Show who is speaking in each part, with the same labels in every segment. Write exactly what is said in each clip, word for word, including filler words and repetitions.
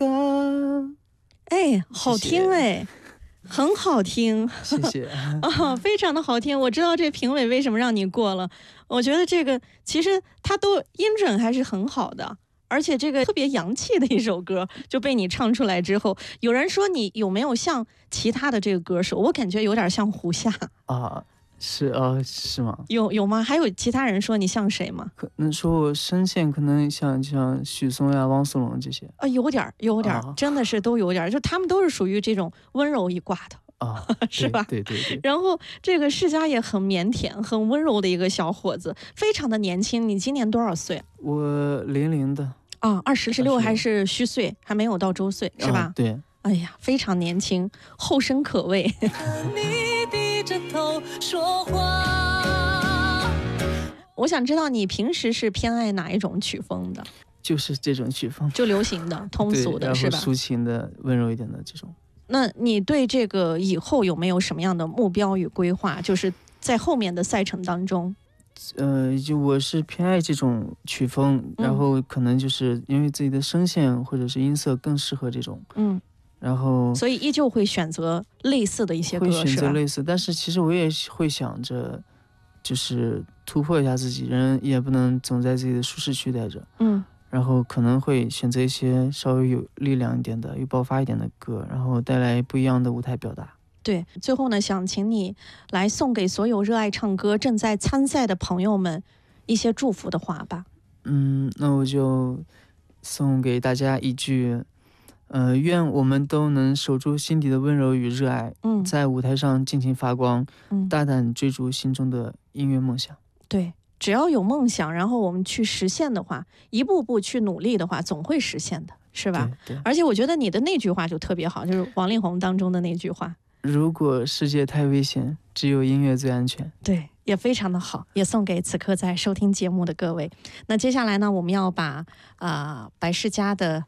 Speaker 1: 歌。
Speaker 2: 哎，好听哎，很好听，
Speaker 1: 谢谢
Speaker 2: 啊，非常的好听。我知道这评委为什么让你过了，我觉得这个其实他都音准还是很好的。而且这个特别洋气的一首歌就被你唱出来之后，有人说你有没有像其他的这个歌手？我感觉有点像胡夏
Speaker 1: 啊，是啊，是吗？
Speaker 2: 有有吗？还有其他人说你像谁吗？
Speaker 1: 可能说我声线可能像像许嵩呀、汪苏泷这些
Speaker 2: 啊，有点有点、啊，真的是都有点，就他们都是属于这种温柔一挂的。
Speaker 1: 啊，
Speaker 2: 是吧？
Speaker 1: 对对 对, 对。
Speaker 2: 然后这个世嘉也很腼腆、很温柔的一个小伙子，非常的年轻。你今年多少岁？
Speaker 1: 我零零的。
Speaker 2: 啊，二十六还是虚岁，还没有到周岁，是吧？
Speaker 1: 啊、对。
Speaker 2: 哎呀，非常年轻，后生可畏。
Speaker 3: 你低着头说话。
Speaker 2: 我想知道你平时是偏爱哪一种曲风的？
Speaker 1: 就是这种曲风，
Speaker 2: 就流行的、通俗的，是吧？
Speaker 1: 抒情的、温柔一点的这种。
Speaker 2: 那你对这个以后有没有什么样的目标与规划？就是在后面的赛程当中。
Speaker 1: 呃，就我是偏爱这种曲风，然后可能就是因为自己的声线或者是音色更适合这种，
Speaker 2: 嗯，
Speaker 1: 然后
Speaker 2: 所以依旧会选择类似的一些歌，
Speaker 1: 会选择类似，但是其实我也会想着，就是突破一下自己，人也不能总在自己的舒适区待着，
Speaker 2: 嗯，
Speaker 1: 然后可能会选择一些稍微有力量一点的、有爆发一点的歌，然后带来不一样的舞台表达。
Speaker 2: 对，最后呢，想请你来送给所有热爱唱歌、正在参赛的朋友们一些祝福的话吧。
Speaker 1: 嗯，那我就送给大家一句，呃，愿我们都能守住心底的温柔与热爱，
Speaker 2: 嗯，
Speaker 1: 在舞台上尽情发光，
Speaker 2: 嗯，
Speaker 1: 大胆追逐心中的音乐梦想。
Speaker 2: 对，只要有梦想，然后我们去实现的话，一步步去努力的话，总会实现的，是吧？
Speaker 1: 对对。
Speaker 2: 而且我觉得你的那句话就特别好，就是王力宏当中的那句话。
Speaker 1: 如果世界太危险，只有音乐最安全。
Speaker 2: 对，也非常的好，也送给此刻在收听节目的各位。那接下来呢，我们要把啊、呃、白世嘉的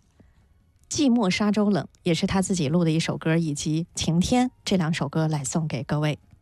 Speaker 2: 《寂寞沙洲冷》，也是他自己录的一首歌，以及《晴天》这两首歌来送给各位。